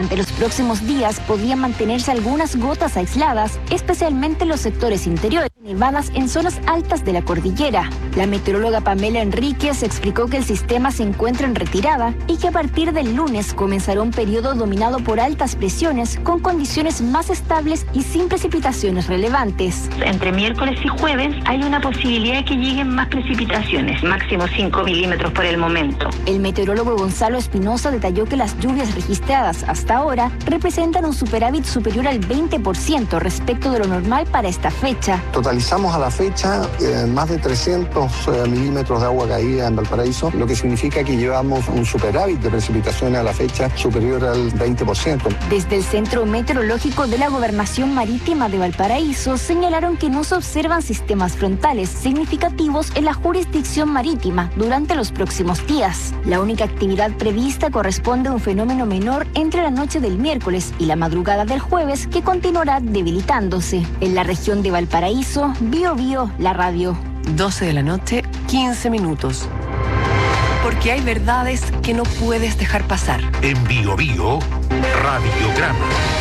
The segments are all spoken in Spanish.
Durante los próximos días podrían mantenerse algunas gotas aisladas, especialmente en los sectores interiores, nevadas en zonas altas de la cordillera. La meteoróloga Pamela Enríquez explicó que el sistema se encuentra en retirada y que a partir del lunes comenzará un periodo dominado por altas presiones con condiciones más estables y sin precipitaciones relevantes. Entre miércoles y jueves hay una posibilidad de que lleguen más precipitaciones, máximo 5 milímetros por el momento. El meteorólogo Gonzalo Espinosa detalló que las lluvias registradas hasta ahora representan un superávit superior al 20% respecto de lo normal para esta fecha. Totalizamos a la fecha más de 300 milímetros de agua caída en Valparaíso, lo que significa que llevamos un superávit de precipitaciones a la fecha superior al 20%. Desde el Centro Meteorológico de la Gobernación Marítima de Valparaíso señalaron que no se observan sistemas frontales significativos en la jurisdicción marítima durante los próximos días. La única actividad prevista corresponde a un fenómeno menor entre la noche del miércoles y la madrugada del jueves que continuará debilitándose. En la región de Valparaíso, Biobío, la radio. 12 de la noche, 15 minutos. Porque hay verdades que no puedes dejar pasar. En Biobío, Radiograma.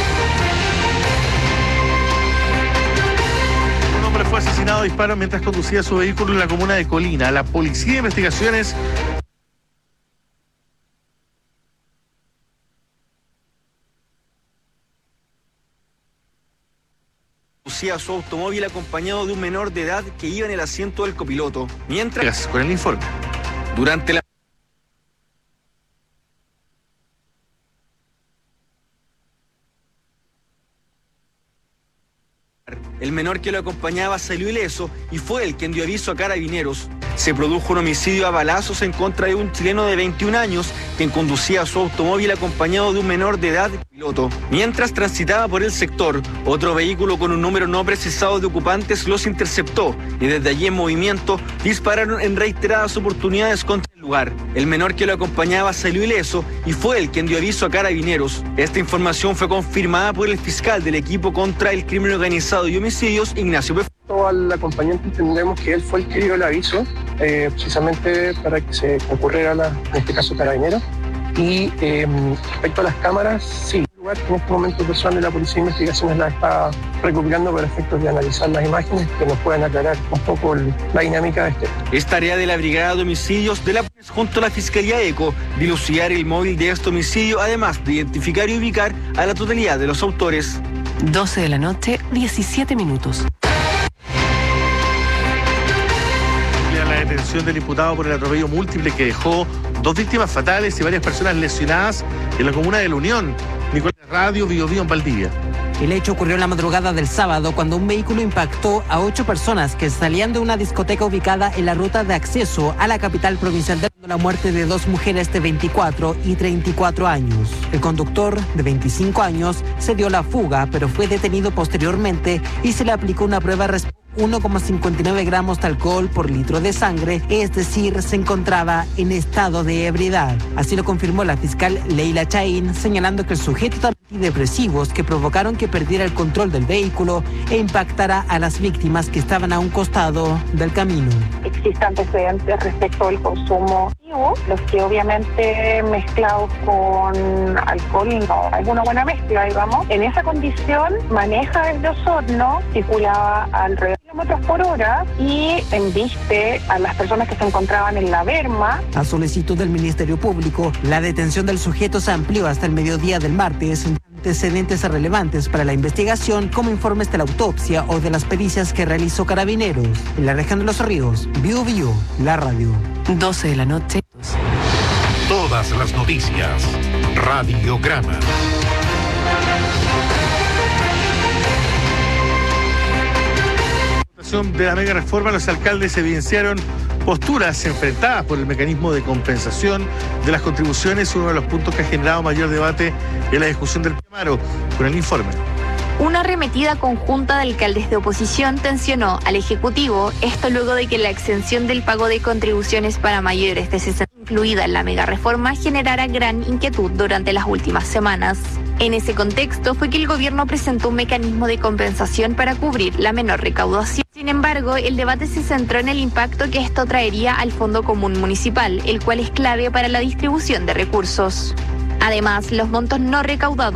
Un hombre fue asesinado a disparos mientras conducía su vehículo en la comuna de Colina. La Policía de Investigaciones conducía su automóvil acompañado de un menor de edad que iba en el asiento del copiloto. Mientras, con el informe. Durante la el menor que lo acompañaba salió ileso y fue él quien dio aviso a Carabineros. Se produjo un homicidio a balazos en contra de un chileno de 21 años quien conducía su automóvil acompañado de un menor de edad piloto. Mientras transitaba por el sector, otro vehículo con un número no precisado de ocupantes los interceptó y desde allí en movimiento dispararon en reiteradas oportunidades contra el lugar. El menor que lo acompañaba salió ileso y fue él quien dio aviso a Carabineros. Esta información fue confirmada por el fiscal del equipo contra el crimen organizado y homicidios, Ignacio Pef. Al acompañante entendemos que él fue el que dio el aviso, precisamente para que se concurriera en este caso Carabineros. Y respecto a las cámaras, sí, en este momento el personal de la Policía de Investigaciones la está recopilando para efectos de analizar las imágenes que nos puedan aclarar un poco la dinámica de este. Es tarea de la Brigada de Homicidios de la POLIS junto a la Fiscalía ECO dilucidar el móvil de este homicidio, además de identificar y ubicar a la totalidad de los autores. 12 de la noche, 17 minutos. La detención del imputado por el atropello múltiple que dejó 2 víctimas fatales y varias personas lesionadas en la comuna de La Unión. Nicolás Radio, Biobío en Valdivia. El hecho ocurrió en la madrugada del sábado cuando un vehículo impactó a 8 personas que salían de una discoteca ubicada en la ruta de acceso a la capital provincial, dejando la muerte de 2 mujeres de 24 y 34 años. El conductor, de 25 años, se dio la fuga, pero fue detenido posteriormente y se le aplicó una prueba 1,59 gramos de alcohol por litro de sangre, es decir, se encontraba en estado de ebriedad. Así lo confirmó la fiscal Leila Chaín, señalando que el sujeto también antidepresivos que provocaron que perdiera el control del vehículo e impactara a las víctimas que estaban a un costado del camino. Existen antecedentes respecto al consumo, los que obviamente mezclados con alcohol no hay una buena mezcla, digamos. En esa condición maneja desde Osorno, circulaba alrededor de kilómetros por hora y embiste a las personas que se encontraban en la berma. A solicitud del Ministerio Público, la detención del sujeto se amplió hasta el mediodía del martes. Antecedentes relevantes para la investigación, como informes de la autopsia o de las pericias que realizó Carabineros. En la región de Los Ríos, Biobío, la radio. 12 de la noche. Todas las noticias. Radiograma. De la mega reforma, los alcaldes evidenciaron posturas enfrentadas por el mecanismo de compensación de las contribuciones, uno de los puntos que ha generado mayor debate en la discusión del Amaro. Con el informe. Una arremetida conjunta de alcaldes de oposición tensionó al Ejecutivo, esto luego de que la exención del pago de contribuciones para mayores de 60 incluida en la mega reforma generara gran inquietud durante las últimas semanas. En ese contexto fue que el gobierno presentó un mecanismo de compensación para cubrir la menor recaudación. Sin embargo, el debate se centró en el impacto que esto traería al Fondo Común Municipal, el cual es clave para la distribución de recursos. Además, los montos no recaudados